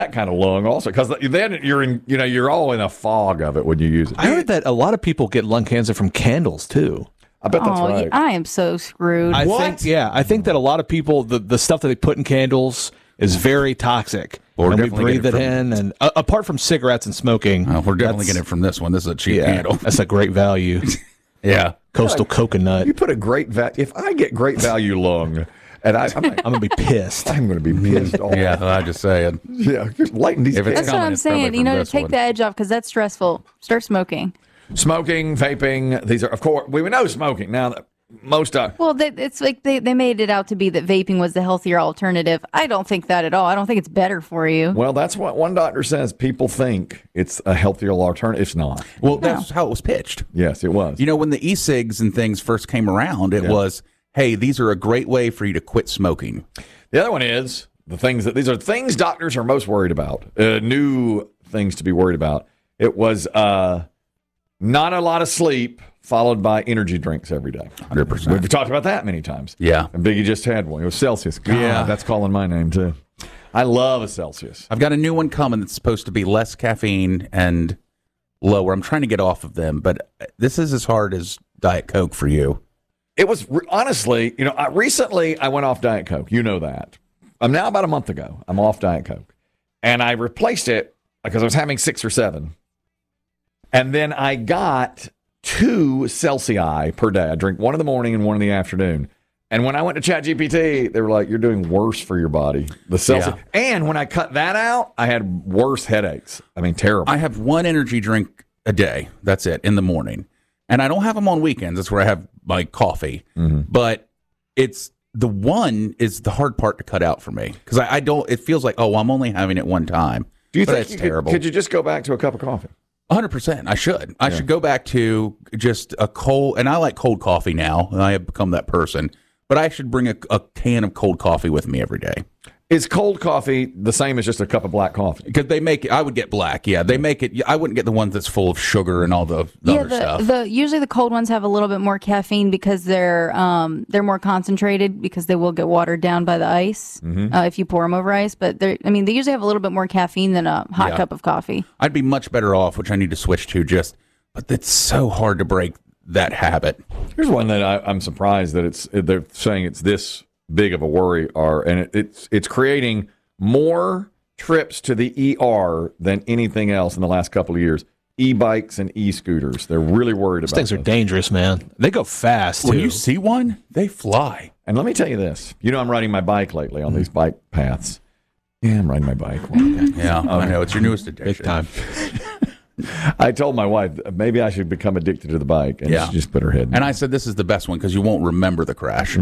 that kind of lung also, because then you're all in a fog of it when you use it. I heard that a lot of people get lung cancer from candles too. I bet that's right. I am so screwed. I think that a lot of people, the stuff that they put in candles is very toxic. Well, and we breathe it in. And apart from cigarettes and smoking, we're definitely getting it from this one. This is a cheap candle. That's a great value. Yeah. Coastal coconut. You put a great if I get great value lung, and I'm going to be pissed. I'm going to be pissed off. Yeah, I'm just saying. Yeah, just lighten these. That's what I'm saying. To take the edge off, because that's stressful. Start smoking. Smoking, vaping. These are, of course, we know smoking. Now, most it's like they made it out to be that vaping was the healthier alternative. I don't think that at all. I don't think it's better for you. Well, that's what one doctor says. People think it's a healthier alternative. It's not. Well, that's how it was pitched. Yes, it was. When the e-cigs and things first came around, it was, hey, these are a great way for you to quit smoking. The other one is these are things doctors are most worried about. New things to be worried about. It was not a lot of sleep, followed by energy drinks every day. 100%. We've talked about that many times. Yeah. And Biggie just had one. It was Celsius. God, that's calling my name, too. I love a Celsius. I've got a new one coming that's supposed to be less caffeine and lower. I'm trying to get off of them, but this is as hard as Diet Coke for you. It was, honestly, recently I went off Diet Coke. You know that. I'm now about a month ago. I'm off Diet Coke. And I replaced it because I was having 6 or 7. And then I got 2 Celsius per day. I drink one in the morning and one in the afternoon. And when I went to ChatGPT, they were like, you're doing worse for your body. The Celsius. Yeah. And when I cut that out, I had worse headaches. I mean, terrible. I have 1 energy drink a day. That's it, in the morning. And I don't have them on weekends. That's where I have my coffee. Mm-hmm. But the one is the hard part to cut out for me. Because it feels like, I'm only having it one time. Do you think it's terrible? Could you just go back to a cup of coffee? 100%. I should. I should go back to just a cold, and I like cold coffee now, and I have become that person, but I should bring a can of cold coffee with me every day. Is cold coffee the same as just a cup of black coffee? Because they make it, I would get black, yeah. They make it, I wouldn't get the one that's full of sugar and all the other stuff. Usually the cold ones have a little bit more caffeine because they're more concentrated because they will get watered down by the ice if you pour them over ice. But they usually have a little bit more caffeine than a hot cup of coffee. I'd be much better off, which I need to switch to but it's so hard to break that habit. Here's one that I'm surprised that they're saying it's this big of a worry, and it's creating more trips to the ER than anything else in the last couple of years. E-bikes and e-scooters. They're really worried about those. Things are dangerous, man. They go fast, When you see one, they fly. And let me tell you this. I'm riding my bike lately on these bike paths. Yeah, I'm riding my bike. Yeah, I know. It's your newest addiction. Big time. I told my wife, maybe I should become addicted to the bike. And she just put her head in. And I said, this is the best one because you won't remember the crash.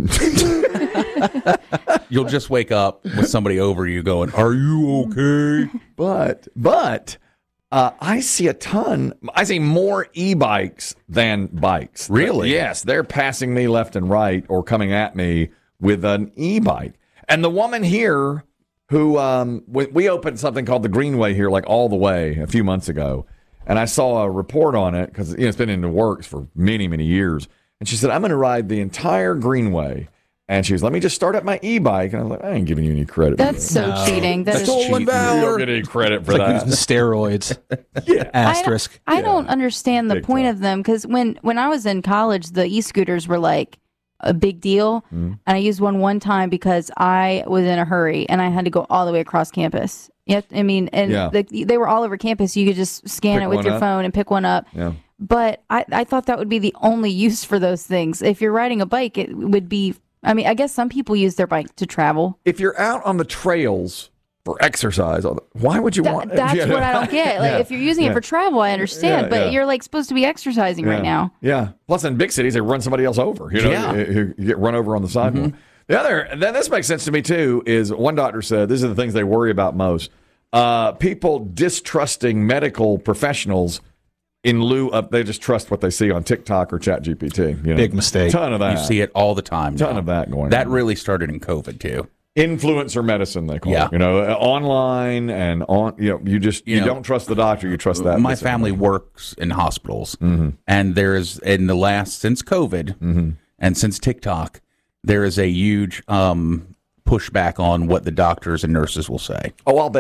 You'll just wake up with somebody over you going, are you okay? But I see more e-bikes than bikes. Really? Yes, they're passing me left and right or coming at me with an e-bike. And the woman here who, we opened something called the Greenway here, like all the way a few months ago. And I saw a report on it because it's been in the works for many, many years. And she said, I'm going to ride the entire Greenway. And she was, let me just start up my e-bike. And I was like, I ain't giving you any credit. That's so cheating. That's stolen valor. You don't get any credit for that. Using steroids. Yeah. Asterisk. I don't understand the Big point time. of them because when I was in college, the e-scooters were like a big deal. And I used one time because I was in a hurry and I had to go all the way across campus. They were all over campus. You could just scan it with your phone and pick one up. Yeah. But I thought that would be the only use for those things. If you're riding a bike, it would be, I guess some people use their bike to travel. If you're out on the trails for exercise, why would you want? That's what I don't get. Like if you're using it for travel, I understand. But you're like supposed to be exercising right now. Yeah. Plus, in big cities, they run somebody else over. You get run over on the sidewalk. Then this makes sense to me too. Is one doctor said these are the things they worry about most: people distrusting medical professionals in lieu of they just trust what they see on TikTok or ChatGPT. Big mistake. Ton of that. You see it all the time. Ton of that going on. That really started in COVID too. Influencer medicine, they call it. Online and on. You don't trust the doctor. You trust that. My family works in hospitals, and there's since COVID and since TikTok, there is a huge pushback on what the doctors and nurses will say. Oh, I'll bet.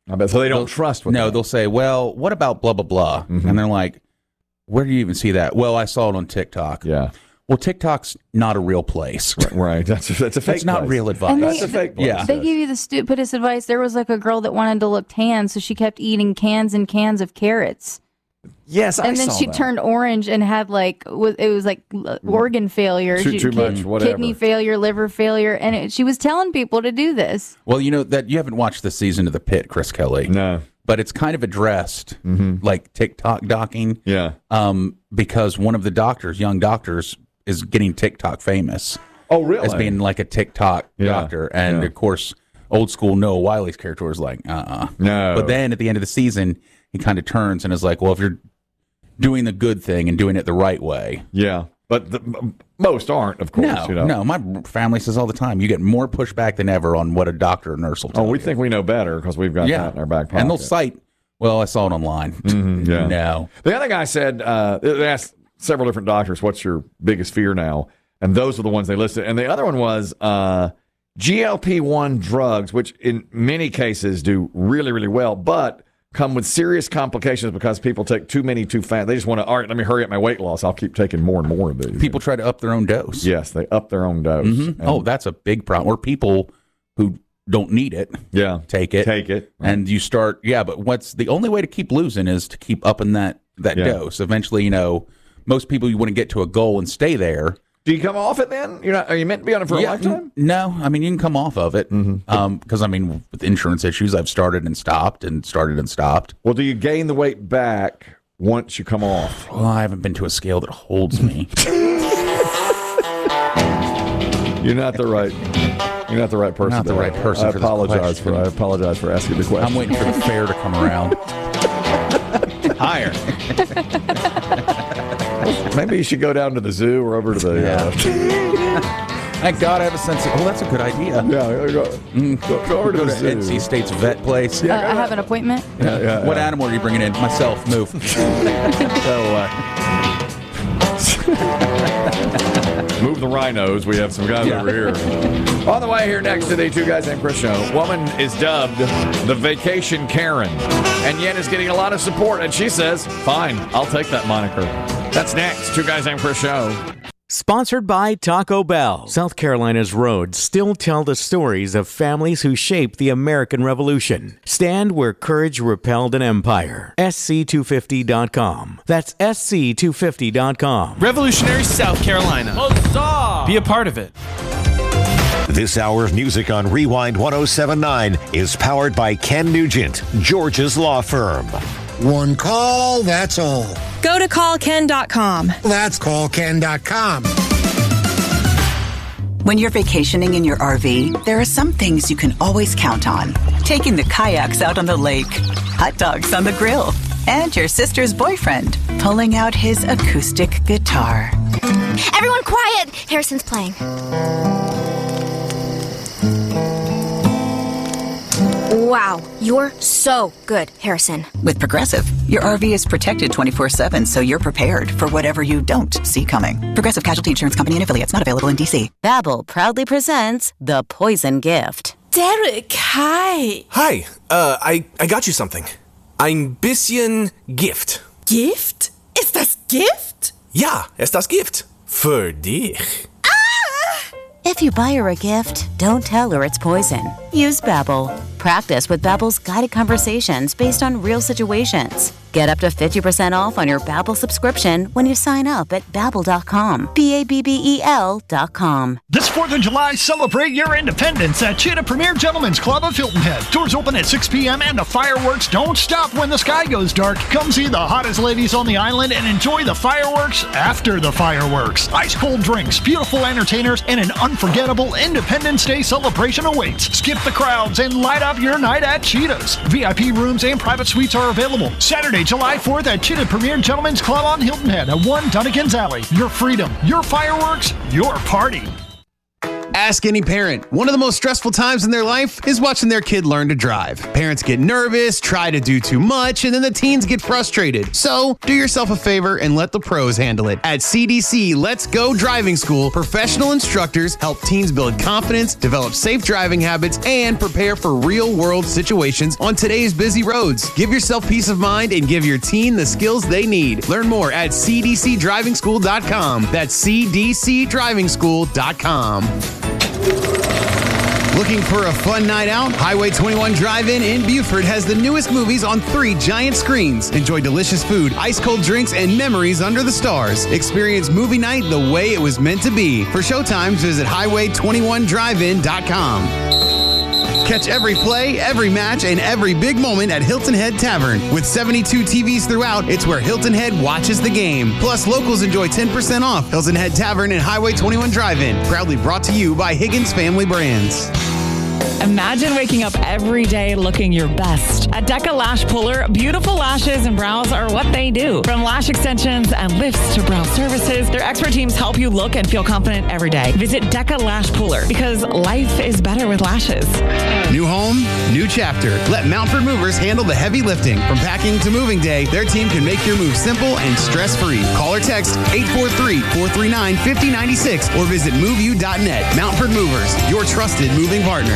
I bet so they don't trust what they'll say, well, what about blah, blah, blah? Mm-hmm. And they're like, where do you even see that? Well, I saw it on TikTok. Yeah. Well, TikTok's not a real place. Right. That's a fake That's not place. real advice. That's a fake place. Yeah. They give you the stupidest advice. There was like a girl that wanted to look tan, so she kept eating cans and cans of carrots. Yes, I and then saw she that. turned orange and had it was like organ failure, too much, whatever. kidney failure, liver failure, and she was telling people to do this. Well, you know that you haven't watched the season of The Pit, Chris Kelly. No, but it's kind of addressed like TikTok docking. Yeah, because one of the doctors, young doctors, is getting TikTok famous. Oh, really? As being like a TikTok doctor, and of course, old school Noah Wiley's character was like, no. But then at the end of the season, he kind of turns and is like, well, if you're doing the good thing and doing it the right way. Yeah. But most aren't, of course. No, my family says all the time, you get more pushback than ever on what a doctor or nurse will tell you. We think we know better because we've got that in our back pocket. And they'll cite, well, I saw it online. Yeah. No. The other guy said, they asked several different doctors, what's your biggest fear now? And those are the ones they listed. And the other one was GLP-1 drugs, which in many cases do really, really well, but come with serious complications because people take too many too fast. They just want to, all right, let me hurry up my weight loss. I'll keep taking more and more of these. People try to up their own dose. Yes, they up their own dose. Mm-hmm. That's a big problem. Or people who don't need it. Yeah. Take it. Right. And you start, but what's the only way to keep losing is to keep upping that dose. Eventually, most people, you want to get to a goal and stay there. Do you come off it then? Are you meant to be on it for a lifetime? No, I mean, you can come off of it. Because, with insurance issues, I've started and stopped and started and stopped. Well, do you gain the weight back once you come off? Well, I haven't been to a scale that holds me. You're not the right person. Not the right person. I apologize for asking the question. I'm waiting for the fair to come around. Higher. Maybe you should go down to the zoo or over to the. Thank God I have a sense of. Oh, that's a good idea. Yeah, go over to Go the to zoo. NC State's vet place. I have an appointment. What animal are you bringing in? Myself. Move. Move the rhinos. We have some guys over here. On the way here next to the Two Guys Named Chris show, woman is dubbed the Vacation Karen, and yet is getting a lot of support. And she says, "Fine, I'll take that moniker." That's next. Two Guys Named Chris show. Sponsored by Taco Bell. South Carolina's roads still tell the stories of families who shaped the American Revolution. Stand where courage repelled an empire. SC250.com. That's SC250.com. Revolutionary South Carolina. Huzzah! Be a part of it. This hour of music on Rewind 107.9 is powered by Ken Nugent, George's law firm. One call, that's all. Go to callken.com. That's callken.com. When you're vacationing in your RV, there are some things you can always count on. Taking the kayaks out on the lake, hot dogs on the grill, and your sister's boyfriend pulling out his acoustic guitar. Everyone quiet! Harrison's playing. Wow, you're so good, Harrison. With Progressive, your RV is protected 24/7, so you're prepared for whatever you don't see coming. Progressive Casualty Insurance Company and Affiliates, not available in D.C. Babbel proudly presents The Poison Gift. Derek, hi. Hi, I got you something. Ein bisschen Gift. Gift? Ist das Gift? Ja, ist das Gift. Für dich. If you buy her a gift, don't tell her it's poison. Use Babbel. Practice with Babbel's guided conversations based on real situations. Get up to 50% off on your Babbel subscription when you sign up at Babbel.com. Babbel.com. This 4th of July, celebrate your independence at Cheetah Premier Gentlemen's Club of Hilton Head. Doors open at 6 p.m. and the fireworks don't stop when the sky goes dark. Come see the hottest ladies on the island and enjoy the fireworks after the fireworks. Ice cold drinks, beautiful entertainers, and an unforgettable Independence Day celebration awaits. Skip the crowds and light up your night at Cheetah's. VIP rooms and private suites are available. Saturday, July 4th at Cheetah Premier Gentlemen's Club on Hilton Head at 1 Dunnigan's Alley. Your freedom, your fireworks, your party. Ask any parent. One of the most stressful times in their life is watching their kid learn to drive. Parents get nervous, try to do too much, and then the teens get frustrated. So, do yourself a favor and let the pros handle it. At CDC Let's Go Driving School, professional instructors help teens build confidence, develop safe driving habits, and prepare for real-world situations on today's busy roads. Give yourself peace of mind and give your teen the skills they need. Learn more at cdcdrivingschool.com. That's cdcdrivingschool.com. Looking for a fun night out? Highway 21 Drive-In in Buford has the newest movies on 3 giant screens. Enjoy delicious food, ice-cold drinks, and memories under the stars. Experience movie night the way it was meant to be. For showtimes, visit highway21drivein.com. Catch every play, every match, and every big moment at Hilton Head Tavern. With 72 TVs throughout, it's where Hilton Head watches the game. Plus, locals enjoy 10% off. Hilton Head Tavern and Highway 21 Drive-In. Proudly brought to you by Higgins Family Brands. Imagine waking up every day looking your best. At Deca Lash Puller, beautiful lashes and brows are what they do. From lash extensions and lifts to brow services, their expert teams help you look and feel confident every day. Visit Deca Lash Puller because life is better with lashes. New home, new chapter. Let Mountford Movers handle the heavy lifting. From packing to moving day, their team can make your move simple and stress-free. Call or text 843-439-5096 or visit MoveU.net. Mountford Movers, your trusted moving partner.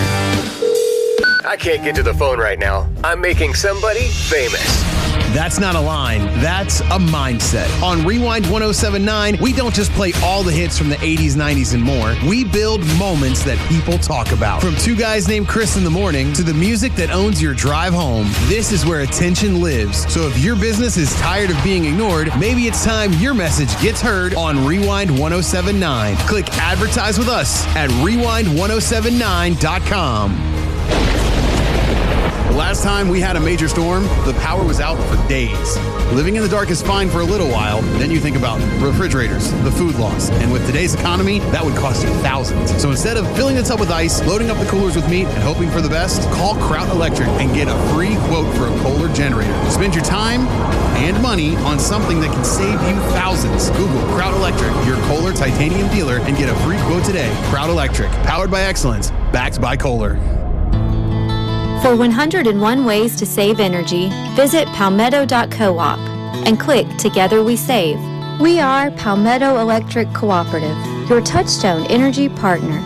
I can't get to the phone right now. I'm making somebody famous. That's not a line. That's a mindset. On Rewind 107.9, we don't just play all the hits from the 80s, 90s, and more. We build moments that people talk about. From Two Guys Named Chris in the Morning to the music that owns your drive home. This is where attention lives. So if your business is tired of being ignored, maybe it's time your message gets heard on Rewind 107.9. Click Advertise with us at rewind1079.com. Last time we had a major storm, the power was out for days. Living in the dark is fine for a little while. Then you think about refrigerators, the food loss. And with today's economy, that would cost you thousands. So instead of filling the tub with ice, loading up the coolers with meat, and hoping for the best, call Kraut Electric and get a free quote for a Kohler generator. Spend your time and money on something that can save you thousands. Google Kraut Electric, your Kohler titanium dealer, and get a free quote today. Kraut Electric, powered by excellence, backed by Kohler. For 101 ways to save energy, visit palmetto.coop and click Together We Save. We are Palmetto Electric Cooperative, your Touchstone Energy partner.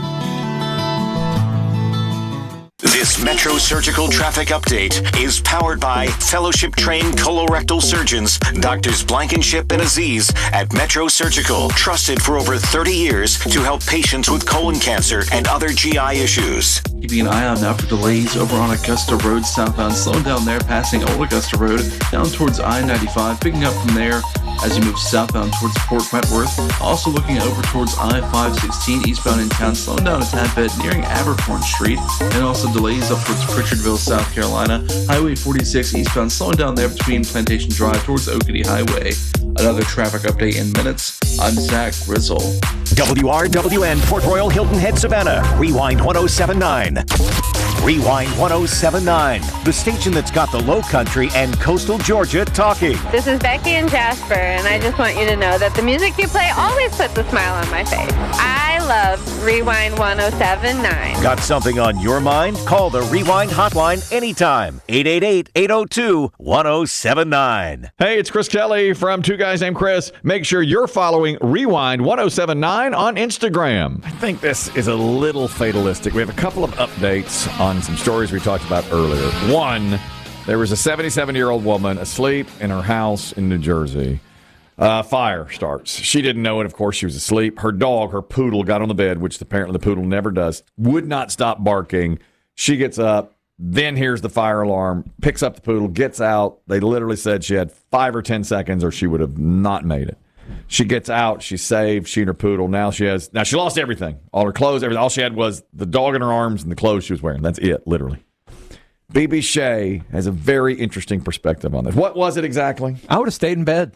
This Metro Surgical Traffic Update is powered by fellowship-trained colorectal surgeons, Doctors Blankenship and Aziz at Metro Surgical, trusted for over 30 years to help patients with colon cancer and other GI issues. Keeping an eye out now for delays over on Augusta Road southbound, slowing down there, passing Old Augusta Road, down towards I-95, picking up from there as you move southbound towards Port Wentworth. Also looking over towards I-516 eastbound in town, slowing down a tad bit, nearing Abercorn Street, and also delays up towards Pritchardville, South Carolina. Highway 46 eastbound, slowing down there between Plantation Drive towards Oakady Highway. Another traffic update in minutes. I'm Zach Grizzle. WRWN Port Royal Hilton Head Savannah. Rewind 107.9. Rewind 107.9, the station that's got the Low Country and coastal Georgia talking. This is Becky and Jasper, and I just want you to know that the music you play always puts a smile on my face. I love Rewind 107.9. Got something on your mind? Call the Rewind hotline anytime. 888-802-1079. Hey, it's Chris Kelly from Two Guys Named Chris. Make sure you're following Rewind 107.9 on Instagram. I think this is a little fatalistic. We have a couple of updates on some stories we talked about earlier. One, there was a 77-year-old woman asleep in her house in New Jersey. Fire starts. She didn't know it. Of course, she was asleep. Her dog, her poodle, got on the bed, which apparently the poodle never does, would not stop barking. She gets up, then hears the fire alarm, picks up the poodle, gets out. They literally said she had 5 or 10 seconds or she would have not made it. She gets out. She's saved. She and her poodle. Now she lost everything. All her clothes, everything. All she had was the dog in her arms and the clothes she was wearing. That's it, literally. BB Shea has a very interesting perspective on this. What was it exactly? I would have stayed in bed.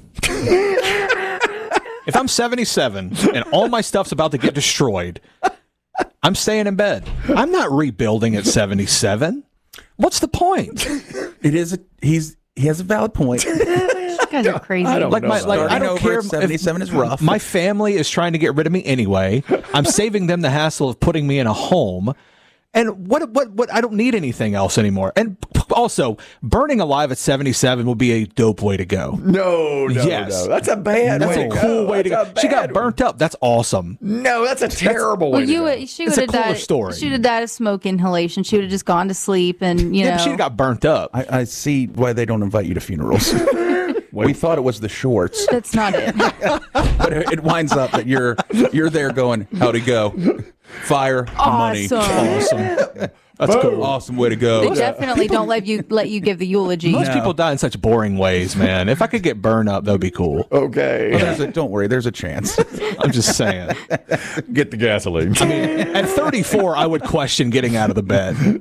If I'm 77 and all my stuff's about to get destroyed, I'm staying in bed. I'm not rebuilding at 77. What's the point? He has a valid point. guys are crazy. I don't know. I don't care. 77 is rough. My family is trying to get rid of me anyway. I'm saving them the hassle of putting me in a home. And what I don't need anything else anymore. And also, burning alive at 77 would be a dope way to go. No. That's a bad That's way a cool way to go. She got burnt up. That's awesome. No, that's a terrible way to go. She It's would a have cooler died. story. She would have died of smoke inhalation. She would have just gone to sleep, and Yeah, but she got burnt up. I see why they don't invite you to funerals. We thought it was the shorts, That's not it. but it winds up that you're there going, how'd it go? Fire, money. Awesome. That's cool. Awesome way to go. They definitely don't let you give the eulogy. Most people die in such boring ways, man. If I could get burned up, that would be cool. Okay. Well, don't worry, there's a chance. I'm just saying. Get the gasoline. I mean, at 34, I would question getting out of the bed.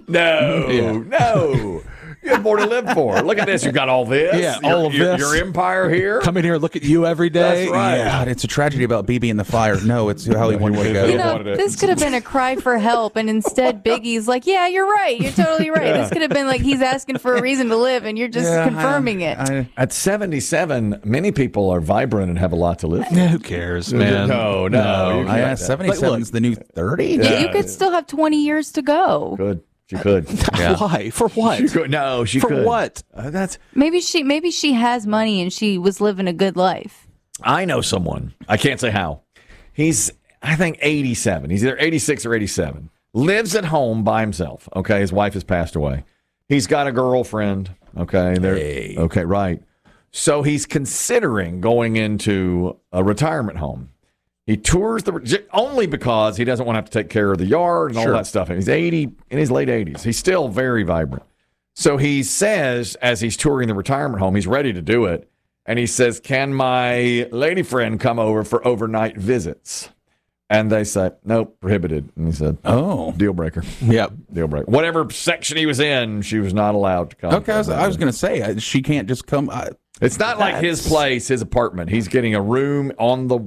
No. You have more to live for. Look at this. You got all this. Yeah, all of this. Your empire here. Come in here and look at you every day. That's right. Yeah. God, it's a tragedy about BB in the fire. No, it's how he wanted to go. You know, this could have been a cry for help, and instead Biggie's like, yeah, you're right. You're totally right. This could have been like he's asking for a reason to live, and you're just confirming it. At 77, many people are vibrant and have a lot to live for. Yeah, who cares, man? No. I asked 77 is the new 30. You could still have 20 years to go. Good. She could. Yeah. Why? For what? She could. No, she For could. what? That's. Maybe she has money and she was living a good life. I know someone. I can't say how. He's, I think, 87. He's either 86 or 87. Lives at home by himself. Okay, his wife has passed away. He's got a girlfriend. Okay, okay, right. So he's considering going into a retirement home. He tours only because he doesn't want to have to take care of the yard and all that stuff. And he's 80, in his late 80s. He's still very vibrant. So he says, as he's touring the retirement home, he's ready to do it. And he says, can my lady friend come over for overnight visits? And they say, nope, prohibited. And he said, deal breaker. Yep. Deal breaker. Whatever section he was in, she was not allowed to come. Okay, I was going to say, she can't just come. It's not like his place, his apartment. He's getting a room on the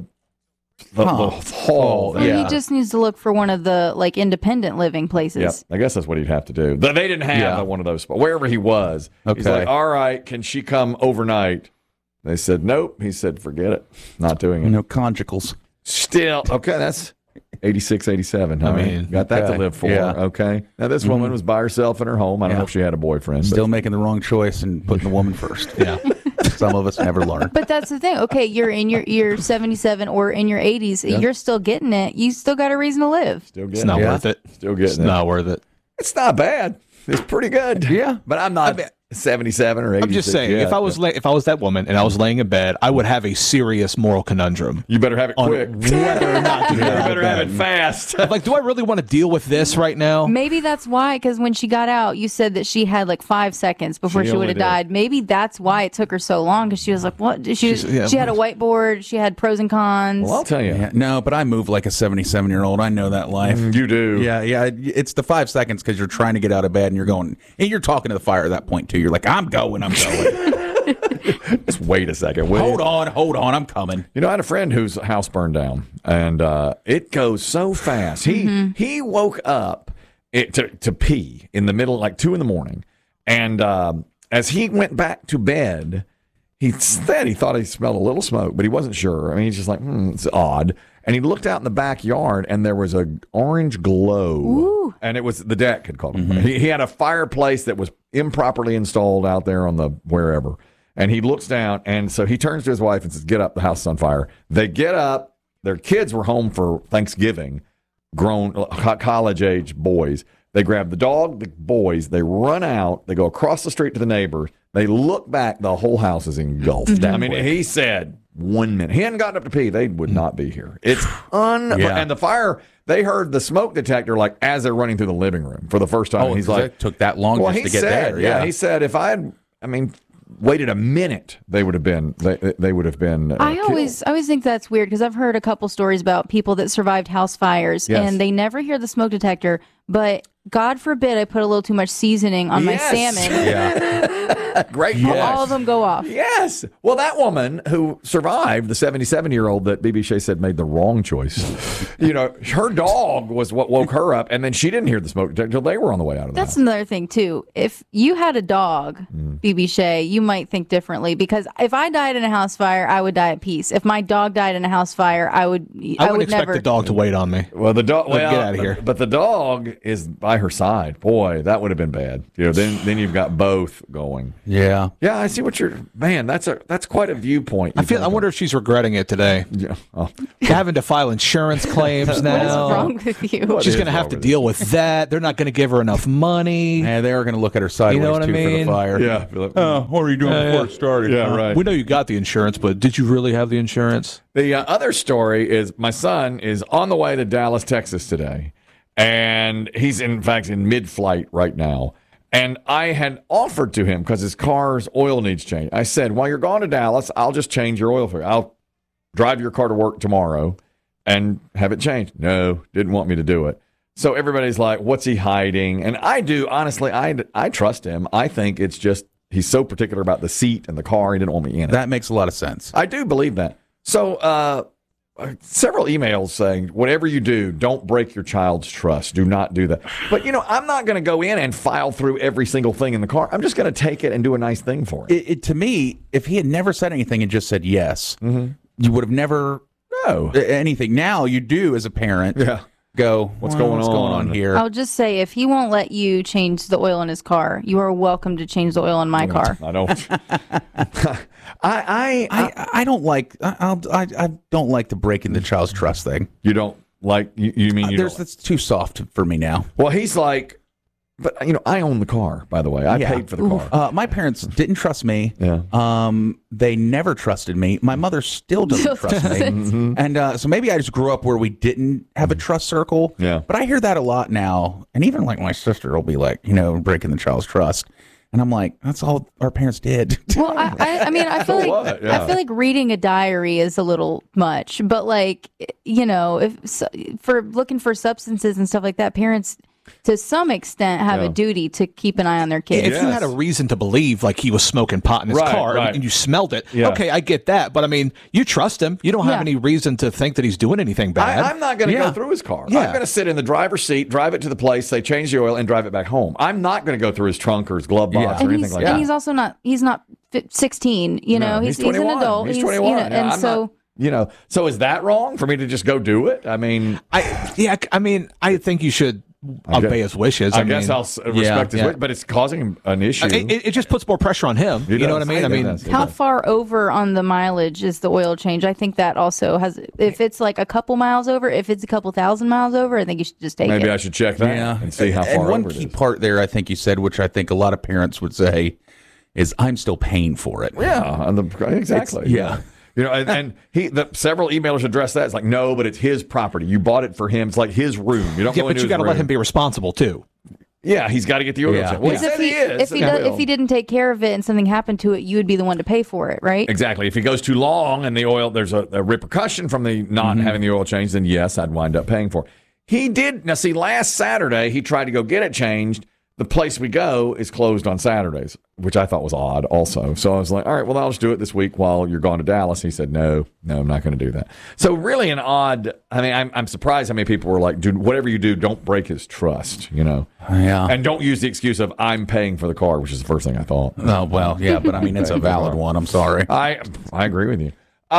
hall. He just needs to look for one of the independent living places. Yep. I guess that's what he'd have to do. They didn't have one of those spots. Wherever he was. Okay. He's like, all right, can she come overnight? They said, nope. He said, forget it. Not doing it. No conjugals. Still, okay, that's 86, 87. I mean, got that to live for. Yeah. Okay. Now, this woman was by herself in her home. I don't know if she had a boyfriend. Still making the wrong choice and putting the woman first. Yeah. Some of us never learn. But that's the thing. Okay, you're in your 77 or in your 80s. You're still getting it. You still got a reason to live. Still getting it's not worth it. Still getting it's not worth it. It's not bad. It's pretty good. Yeah. But I'm not 77 or 86. I'm just saying, if I was that woman and I was laying in bed, I would have a serious moral conundrum. You better have it quick. Whether or not to you better have it fast. Like, do I really want to deal with this right now? Maybe that's why, because when she got out, you said that she had 5 seconds before she would have died. Maybe that's why it took her so long, because she was like, what? She had a whiteboard. She had pros and cons. Well, I'll tell you. Yeah, no, but I move like a 77-year-old. I know that life. You do. Yeah. It's the 5 seconds because you're trying to get out of bed and you're talking to the fire at that point, too. You're like, I'm going. Just wait a second. Hold on. I'm coming. You know, I had a friend whose house burned down, and it goes so fast. He woke up to pee in the middle, 2 a.m, and as he went back to bed, he said he thought he smelled a little smoke, but he wasn't sure. I mean, he's just like, it's odd. And he looked out in the backyard, and there was an orange glow. Ooh. And it was the deck had caught him. He had a fireplace that was improperly installed out there on the wherever. And he looks down, and so he turns to his wife and says, get up, the house is on fire. They get up. Their kids were home for Thanksgiving, grown, college-age boys. They grab the dog, the boys. They run out. They go across the street to the neighbors. They look back. The whole house is engulfed. I mean, he said 1 minute. He hadn't gotten up to pee. They would not be here. It's And the fire, they heard the smoke detector as they're running through the living room for the first time. Oh, he's like, it took that long just to get there. Yeah, he said if I had, waited a minute, they would have been. They would have been. I always think that's weird because I've heard a couple stories about people that survived house fires and they never hear the smoke detector, but God forbid I put a little too much seasoning on my salmon. Yeah. Great. All of them go off. Yes. Well, that woman who survived, the 77-year-old that BB Shea said made the wrong choice. Her dog was what woke her up, and then she didn't hear the smoke until they were on the way out of the house. That's another thing, too. If you had a dog, BB Shea, you might think differently, because if I died in a house fire, I would die at peace. If my dog died in a house fire, I would expect never. the dog to wait on me. Well, the dog. Get out of here. But the dog is by her side. Boy, that would have been bad. Then you've got both going. Yeah. Yeah, I see what you're. Man, that's quite a viewpoint. I wonder if she's regretting it today. Yeah. Oh. Having to file insurance claims now. What is wrong with you? She's going to have to deal with that. They're not going to give her enough money. Yeah, they are going to look at her sideways what I too mean? for the fire. Yeah. What were you doing before it started? Yeah, right. We know you got the insurance, but did you really have the insurance? The other story is my son is on the way to Dallas, Texas today, and he's in fact in mid-flight right now. And I had offered to him, because his car's oil needs change. I said, while you're going to Dallas, I'll just change your oil for you. I'll drive your car to work tomorrow and have it changed. No, didn't want me to do it. So everybody's like, what's he hiding? And I do, honestly, I trust him. I think it's just he's so particular about the seat and the car, he didn't want me in it. That makes a lot of sense. I do believe that. So several emails saying, whatever you do, don't break your child's trust. Do not do that. But, I'm not going to go in and file through every single thing in the car. I'm just going to take it and do a nice thing for it. To me, if he had never said anything and just said yes, you would have never anything. Now you do, as a parent, go, what's going on here? I'll just say, if he won't let you change the oil in his car, you are welcome to change the oil in my car. I don't. I don't like. I don't like the breaking the child's trust thing. You don't like. You mean you? That's too soft for me now. Well, he's like. But I own the car, by the way. I paid for the car. My parents didn't trust me. Yeah. They never trusted me. My mother still doesn't trust me. And so maybe I just grew up where we didn't have a trust circle. Yeah. But I hear that a lot now. And even like my sister will be like, breaking the child's trust. And I'm like, that's all our parents did. Well, I mean, I feel like I feel like reading a diary is a little much. But for looking for substances and stuff like that, parents, to some extent, have a duty to keep an eye on their kids. If you had a reason to believe like he was smoking pot in his car and you smelled it, okay, I get that. But I mean, you trust him. You don't have any reason to think that he's doing anything bad. I'm not going to go through his car. I'm going to sit in the driver's seat, drive it to the place, say change the oil, and drive it back home. I'm not going to go through his trunk or his glove box or anything like that. And he's also not. He's not 16. He's an adult. He's 21. So is that wrong for me to just go do it? I mean, I think you should obey his wishes. I guess I'll respect his wishes, but it's causing him an issue. It just puts more pressure on him. You know what I mean? How far over on the mileage is the oil change? I think that also has, if it's like a couple miles over, if it's a couple thousand miles over, I think you should just take it. Maybe I should check that and see how far over it is. And one key part there, I think you said, which I think a lot of parents would say, is I'm still paying for it. Yeah, exactly. And several emailers address that. It's like, no, but it's his property. You bought it for him. It's like his room. You don't go into his room. But you got to let him be responsible too. Yeah, he's got to get the oil check. Well, if he didn't take care of it and something happened to it, you would be the one to pay for it, right? Exactly. If he goes too long and the oil, there's a repercussion from the not having the oil changed, then yes, I'd wind up paying for it. He did. Now, see, last Saturday, he tried to go get it changed. The place we go is closed on Saturdays, which I thought was odd also. So I was like, all right, well, I'll just do it this week while you're gone to Dallas. He said, no, I'm not going to do that. So really an odd, I'm surprised how many people were like, dude, whatever you do, don't break his trust, Yeah. And don't use the excuse of I'm paying for the car, which is the first thing I thought. Oh, well, yeah, but I mean, it's a valid one. I'm sorry. I agree with you.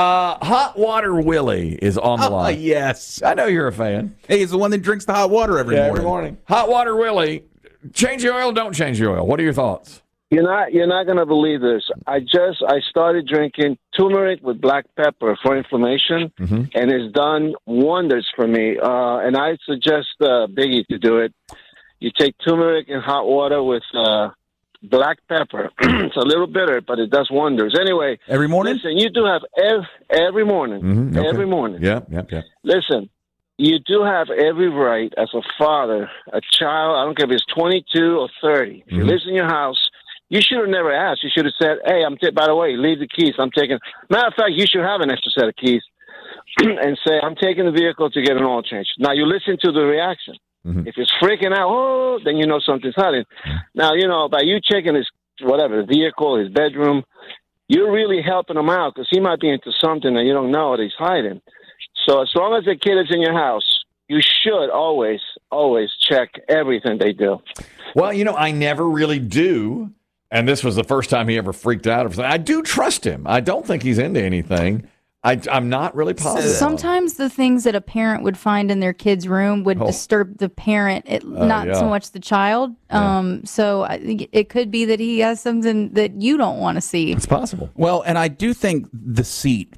Hot Water Willie is on the line. Yes. I know you're a fan. Hey, he's the one that drinks the hot water every morning. Hot Water Willie. Change the oil, don't change the oil. What are your thoughts? You're not going to believe this. I started drinking turmeric with black pepper for inflammation, and it's done wonders for me. And I suggest Biggie to do it. You take turmeric and hot water with black pepper. It's a little bitter, but it does wonders. Anyway, every morning. Listen, you do have every morning. Every morning. Yeah. Listen. You do have every right as a father, a child, I don't care if it's 22 or 30. If he lives in your house, you should have never asked. You should have said, hey, by the way, leave the keys. I'm taking, matter of fact, you should have an extra set of keys and say, I'm taking the vehicle to get an oil change. Now, you listen to the reaction. If it's freaking out, then you know something's hiding. Now, by you checking his the vehicle, his bedroom, you're really helping him out because he might be into something that you don't know that he's hiding. So as long as the kid is in your house, you should always check everything they do. Well, I never really do. And this was the first time he ever freaked out or something. I do trust him. I don't think he's into anything. I'm not really positive. Sometimes the things that a parent would find in their kid's room would disturb the parent, not so much the child. So it could be that he has something that you don't want to see. It's possible. Well, and I do think the seat,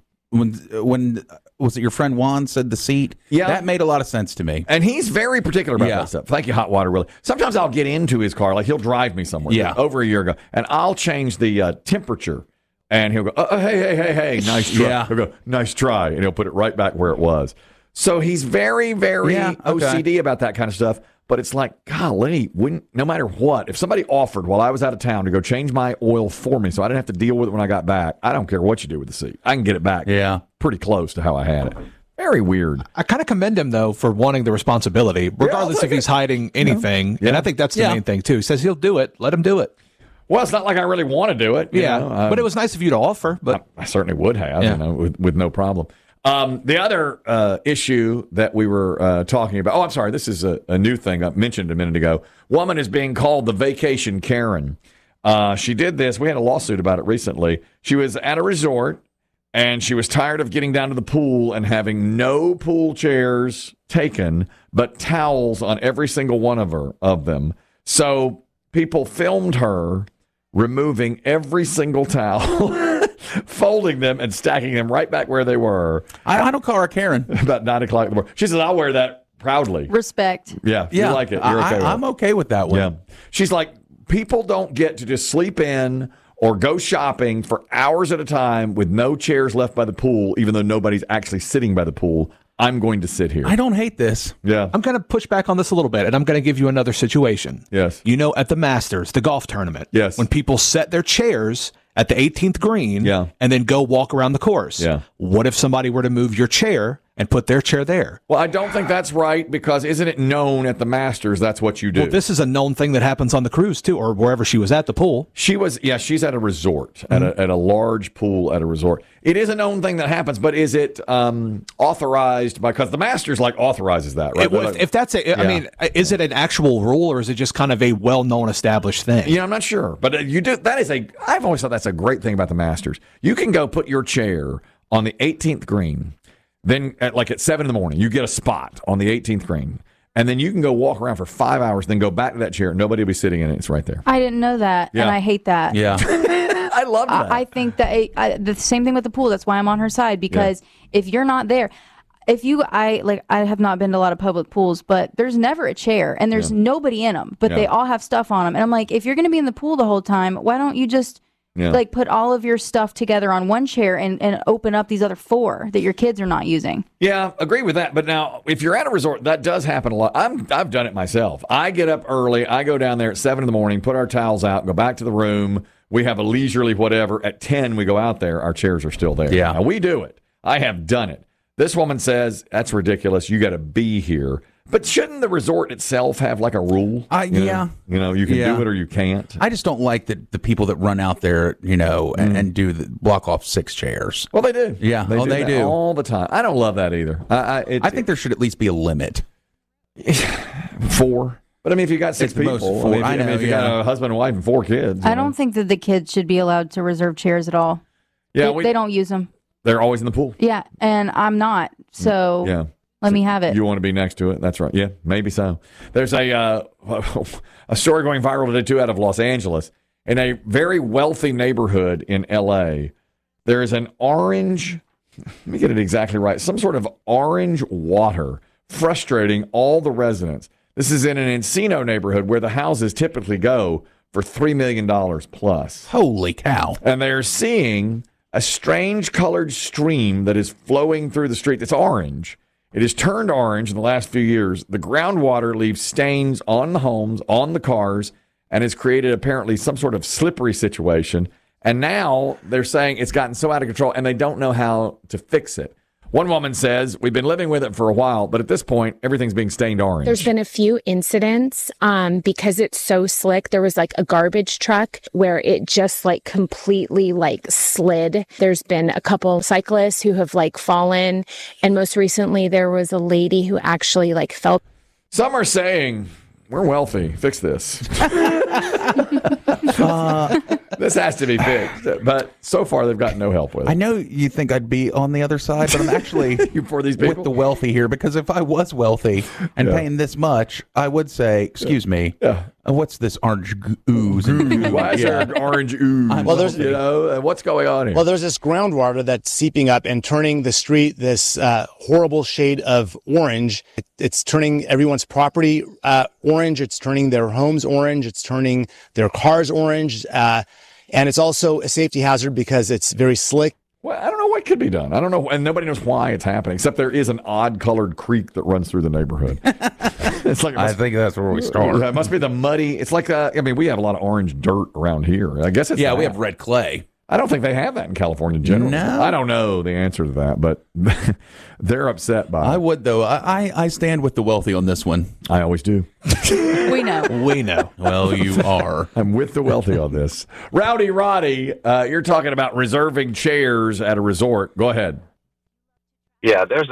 when was it your friend Juan said the seat? Yeah. That made a lot of sense to me. And he's very particular about that stuff. Thank you, Hot Water, really. Sometimes I'll get into his car, like he'll drive me somewhere. Yeah. Over a year ago. And I'll change the temperature. And he'll go, hey, nice try. Yeah. He'll go, nice try. And he'll put it right back where it was. So he's very, very OCD about that kind of stuff. But it's like, golly, no matter what, if somebody offered while I was out of town to go change my oil for me so I didn't have to deal with it when I got back, I don't care what you do with the seat. I can get it back pretty close to how I had it. Very weird. I kind of commend him, though, for wanting the responsibility, regardless if he's hiding anything. And I think that's the main thing, too. He says he'll do it. Let him do it. Well, it's not like I really want to do it. You know? But it was nice of you to offer. But I certainly would have, with no problem. The other issue that we were talking about, I'm sorry, this is a new thing I mentioned a minute ago. Woman is being called the Vacation Karen. She did this. We had a lawsuit about it recently. She was at a resort, and she was tired of getting down to the pool and having no pool chairs taken, but towels on every single one of them. So people filmed her removing every single towel, folding them and stacking them right back where they were. I don't call her Karen. About 9 o'clock in the morning. She says, I'll wear that proudly. Respect. Yeah, you like it. You're okay with it. I'm okay with that one. Yeah. She's like, people don't get to just sleep in or go shopping for hours at a time with no chairs left by the pool, even though nobody's actually sitting by the pool. I'm going to sit here. I don't hate this. Yeah. I'm going to push back on this a little bit, and I'm going to give you another situation. Yes. At the Masters, the golf tournament. Yes. When people set their chairs at the 18th green and then go walk around the course. Yeah. What if somebody were to move your chair and put their chair there? Well, I don't think that's right because isn't it known at the Masters that's what you do? Well, this is a known thing that happens on the cruise, too, or wherever she was at the pool. She's at a resort, at a large pool at a resort. It is a known thing that happens, but is it authorized because the Masters authorizes that, right? If that's I mean, is it an actual rule or is it just kind of a well-known established thing? I'm not sure, but you do. I've always thought that's a great thing about the Masters. You can go put your chair on the 18th green. Then at 7 in the morning, you get a spot on the 18th green. And then you can go walk around for 5 hours, then go back to that chair. Nobody will be sitting in it. It's right there. I didn't know that, and I hate that. Yeah. I love that. I think that the same thing with the pool. That's why I'm on her side, because if you're not there, I have not been to a lot of public pools, but there's never a chair, and there's nobody in them, but they all have stuff on them. And I'm like, if you're going to be in the pool the whole time, why don't you just... put all of your stuff together on one chair and open up these other 4 that your kids are not using. Yeah, agree with that. But now, if you're at a resort, that does happen a lot. I've done it myself. I get up early. I go down there at 7 in the morning, put our towels out, go back to the room. We have a leisurely whatever. At 10, we go out there. Our chairs are still there. Yeah. Now, we do it. I have done it. This woman says, that's ridiculous. You got to be here. But shouldn't the resort itself have like a rule? Yeah. You can do it or you can't. I just don't like the people that run out there, and do block off 6 chairs. Well, they do. Yeah. They do all the time. I don't love that either. I think there should at least be a limit. 4. But I mean, if you got 6 people, if you got a husband and wife and 4 kids. I don't think that the kids should be allowed to reserve chairs at all. Yeah, they don't use them. They're always in the pool. Yeah, and I'm not. So let me have it. You want to be next to it? That's right. Yeah, maybe so. There's a story going viral today, too, out of Los Angeles. In a very wealthy neighborhood in L.A., there is an orange, let me get it exactly right, some sort of orange water frustrating all the residents. This is in an Encino neighborhood where the houses typically go for $3 million plus. Holy cow. And they're seeing a strange colored stream that is flowing through the street that's orange. It has turned orange in the last few years. The groundwater leaves stains on the homes, on the cars, and has created apparently some sort of slippery situation. And now they're saying it's gotten so out of control, and they don't know how to fix it. One woman says, we've been living with it for a while, but at this point, everything's being stained orange. There's been a few incidents because it's so slick. There was like a garbage truck where it just like completely like slid. There's been a couple cyclists who have like fallen. And most recently, there was a lady who actually like fell. Some are saying, we're wealthy. Fix this. This has to be fixed. But so far, they've got no help with it. I know you think I'd be on the other side, but I'm actually for these people? With the wealthy here, because if I was wealthy and paying this much, I would say, excuse me, what's this orange ooze? Why is there an orange ooze? Well, there's, what's going on here? Well, there's this groundwater that's seeping up and turning the street this horrible shade of orange. It's turning everyone's property orange. It's turning their homes orange. It's turning their cars orange. And it's also a safety hazard because it's very slick. Well, I don't know what could be done. I don't know. And nobody knows why it's happening, except there is an odd-colored creek that runs through the neighborhood. It's like I think that's where we start. Yeah, it must be the muddy. It's like, we have a lot of orange dirt around here. I guess it's we have red clay. I don't think they have that in California generally. No. I don't know the answer to that, but they're upset by it. I would, though. I stand with the wealthy on this one. I always do. We know. We know. Well, you are. I'm with the wealthy on this. Rowdy Roddy, you're talking about reserving chairs at a resort. Go ahead. Yeah, there's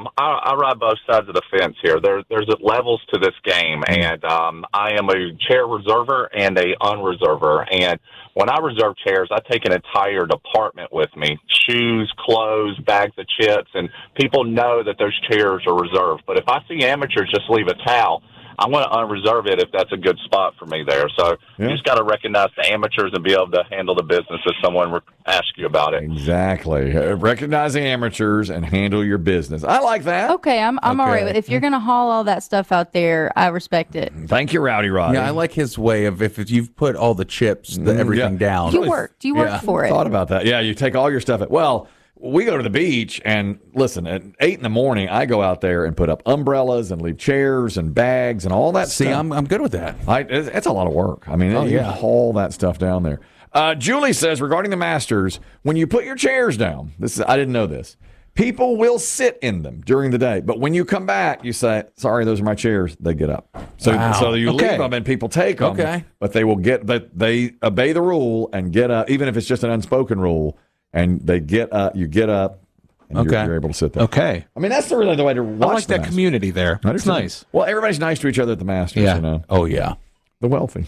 I ride both sides of the fence here. There's levels to this game, and I am a chair reserver and a unreserver. And when I reserve chairs, I take an entire department with me: shoes, clothes, bags of chips, and people know that those chairs are reserved. But if I see amateurs just leave a towel, I'm going to unreserve it if that's a good spot for me there. So you just got to recognize the amateurs and be able to handle the business if someone asks you about it. Exactly. Recognize the amateurs and handle your business. I like that. Okay, I'm all right with it. If you're going to haul all that stuff out there, I respect it. Thank you, Rowdy Roddy. Yeah, I like his way of if you've put all the chips, everything down. You work for it. Thought about that. Yeah, you take all your stuff. We go to the beach, and listen, at 8 in the morning, I go out there and put up umbrellas and leave chairs and bags and all that stuff. See, I'm good with that. It's a lot of work. I mean, you haul that stuff down there. Julie says, regarding the Masters, when you put your chairs down, I didn't know this, people will sit in them during the day. But when you come back, you say, sorry, those are my chairs. They get up. So you leave them and people take them. Okay. But they they obey the rule and get up, even if it's just an unspoken rule. And they get up, you get up, and you're able to sit there. Okay. I mean, that's really the way to watch I like that community there. It's nice. Well, everybody's nice to each other at the Masters, Yeah. you know. Oh, yeah. The wealthy.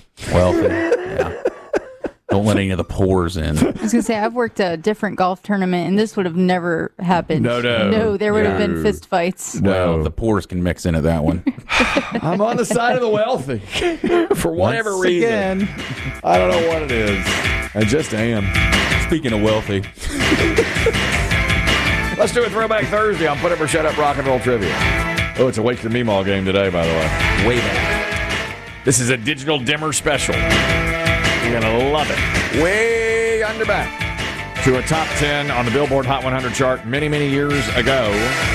Yeah. Don't let any of the pores in. I was going to say, I've worked a different golf tournament, and this would have never happened. No, there would have been fist fights. No, the pores can mix into that one. I'm on the side of the wealthy for whatever reason. I don't know what it is. I just am. Speaking of wealthy. Let's do a Throwback Thursday on Put Up or Shut Up Rock and Roll Trivia. Oh, it's a Wake the Meemaw game today, by the way. Way back. This is a digital dimmer special. You're going to love it. Way under back to a top 10 on the Billboard Hot 100 chart many, many years ago.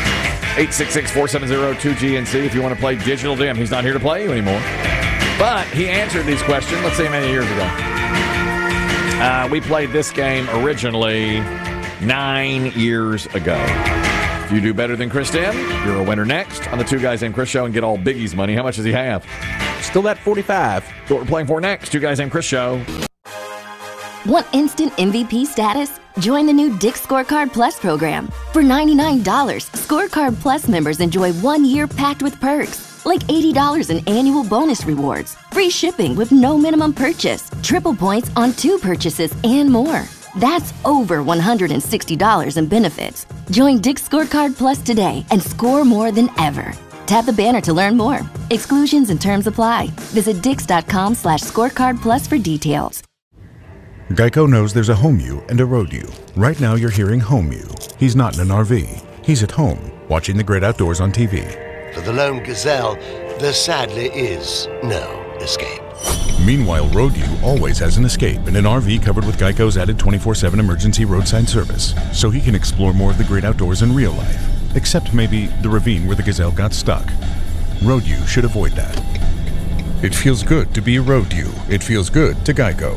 866-470-2GNC if you want to play Digital Dim. He's not here to play you anymore. But he answered these questions, let's see how many years ago. We played this game originally 9 years ago. If you do better than Chris Dim, you're a winner next on the Two Guys Named Chris Show and get all Biggie's money. How much does he have? Still at 45. That's what we're playing for next. Two Guys Named Chris Show. Want instant MVP status? Join the new Dick's Scorecard Plus program. For $99, Scorecard Plus members enjoy 1 year packed with perks, like $80 in annual bonus rewards, free shipping with no minimum purchase, triple points on 2 purchases, and more. That's over $160 in benefits. Join Dick's Scorecard Plus today and score more than ever. Tap the banner to learn more. Exclusions and terms apply. Visit dix.com/scorecardplus for details. Geico knows there's a home you and a road you. Right now you're hearing home you. He's not in an RV. He's at home, watching the great outdoors on TV. For the lone gazelle, there sadly is no escape. Meanwhile, road you always has an escape in an RV covered with Geico's added 24/7 emergency roadside service, so he can explore more of the great outdoors in real life. Except maybe the ravine where the gazelle got stuck. Road you should avoid that. It feels good to be road you. It feels good to Geico.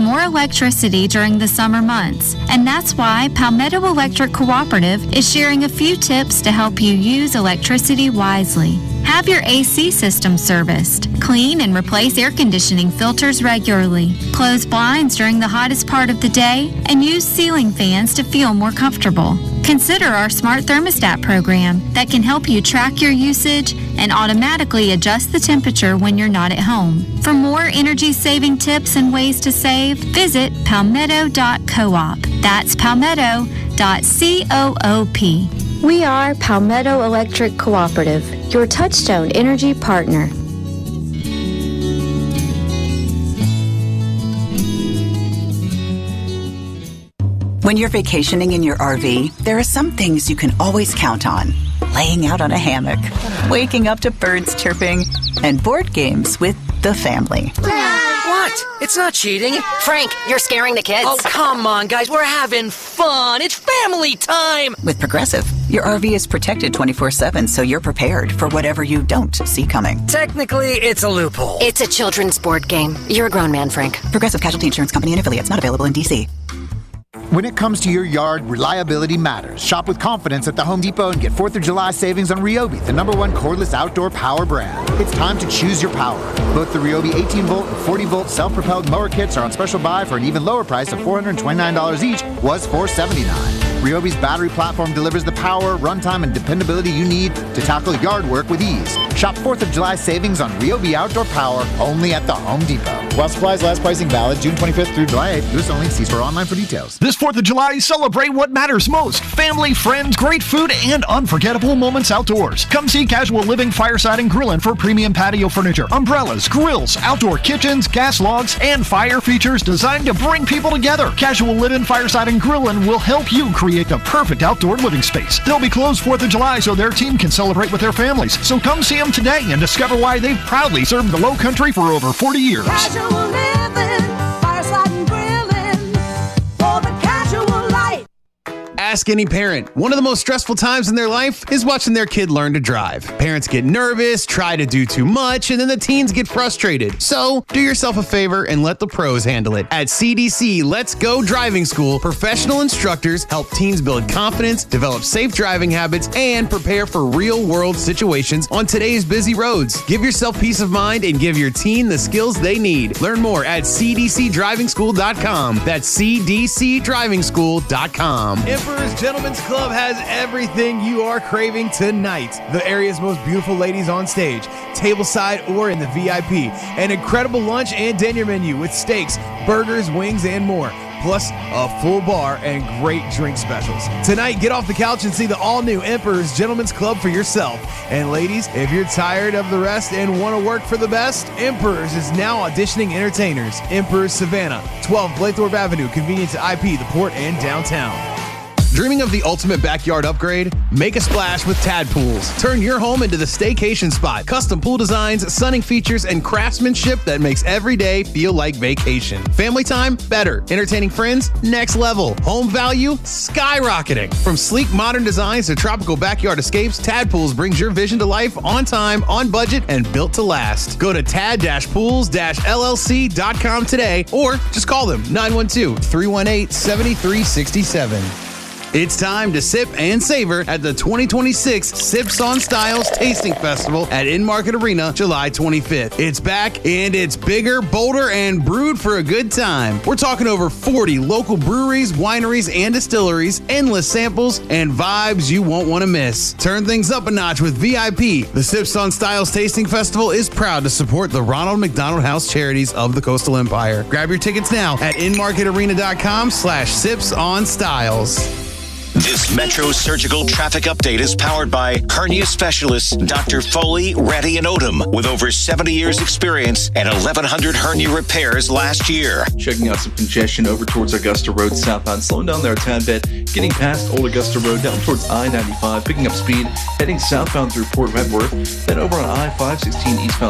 more electricity during the summer months, and that's why Palmetto Electric Cooperative is sharing a few tips to help you use electricity wisely. Have your AC system serviced. Clean and replace air conditioning filters regularly. Close blinds during the hottest part of the day and use ceiling fans to feel more comfortable. Consider our smart thermostat program that can help you track your usage and automatically adjust the temperature when you're not at home. For more energy-saving tips and ways to save, visit palmetto.coop. That's palmetto.coop. We are Palmetto Electric Cooperative, your Touchstone Energy partner. When you're vacationing in your RV, there are some things you can always count on. Laying out on a hammock, waking up to birds chirping, and board games with the family. What? It's not cheating. Frank, you're scaring the kids. Oh, come on, guys. We're having fun. It's family time. With Progressive, your RV is protected 24/7, so you're prepared for whatever you don't see coming. Technically, it's a loophole. It's a children's board game. You're a grown man, Frank. Progressive Casualty Insurance Company and affiliates, not available in D.C. When it comes to your yard, reliability matters. Shop with confidence at the Home Depot and get 4th of July savings on Ryobi, the #1 cordless outdoor power brand. It's time to choose your power. Both the Ryobi 18-volt and 40-volt self-propelled mower kits are on special buy for an even lower price of $429 each, was $479. Ryobi's battery platform delivers the power, runtime, and dependability you need to tackle yard work with ease. Shop 4th of July savings on Ryobi outdoor power only at the Home Depot. While supplies last, pricing valid June 25th through July 8th. U.S. only. See store online for details. This 4th of July, celebrate what matters most. Family, friends, great food, and unforgettable moments outdoors. Come see Casual Living Fireside and Grillin' for premium patio furniture, umbrellas, grills, outdoor kitchens, gas logs, and fire features designed to bring people together. Casual Living Fireside and Grillin' will help you create the perfect outdoor living space. They'll be closed 4th of July so their team can celebrate with their families. So come see them today and discover why they've proudly served the Low Country for over 40 years. Casual living, fireside and grilling, for the casual life. Ask any parent. One of the most stressful times in their life is watching their kid learn to drive. Parents get nervous, try to do too much, and then the teens get frustrated. So do yourself a favor and let the pros handle it. At CDC Let's Go Driving School, professional instructors help teens build confidence, develop safe driving habits, and prepare for real-world situations on today's busy roads. Give yourself peace of mind and give your teen the skills they need. Learn more at cdcdrivingschool.com. That's cdcdrivingschool.com. Emperor's Gentlemen's Club has everything you are craving tonight. The area's most beautiful ladies on stage, tableside or in the VIP. An incredible lunch and dinner menu with steaks, burgers, wings, and more. Plus a full bar and great drink specials. Tonight, get off the couch and see the all-new Emperor's Gentlemen's Club for yourself. And ladies, if you're tired of the rest and want to work for the best, Emperor's is now auditioning entertainers. Emperor's Savannah, 12 Blaythorpe Avenue, convenient to IP, the Port, and downtown. Dreaming of the ultimate backyard upgrade? Make a splash with Tad Pools. Turn your home into the staycation spot. Custom pool designs, sunning features, and craftsmanship that makes every day feel like vacation. Family time? Better. Entertaining friends? Next level. Home value? Skyrocketing. From sleek modern designs to tropical backyard escapes, Tad Pools brings your vision to life on time, on budget, and built to last. Go to tad-pools-llc.com today or just call them 912-318-7367. It's time to sip and savor at the 2026 Sips on Styles Tasting Festival at In-Market Arena, July 25th. It's back, and it's bigger, bolder, and brewed for a good time. We're talking over 40 local breweries, wineries, and distilleries, endless samples, and vibes you won't want to miss. Turn things up a notch with VIP. The Sips on Styles Tasting Festival is proud to support the Ronald McDonald House Charities of the Coastal Empire. Grab your tickets now at inmarketarena.com/sipsonstyles. This Metro Surgical Traffic Update is powered by hernia specialist Dr. Foley, Ratty, and Odom with over 70 years experience and 1,100 hernia repairs last year. Checking out some congestion over towards Augusta Road southbound, slowing down there a tad bit, getting past Old Augusta Road down towards I-95, picking up speed, heading southbound through Port Wentworth, then over on I-516 eastbound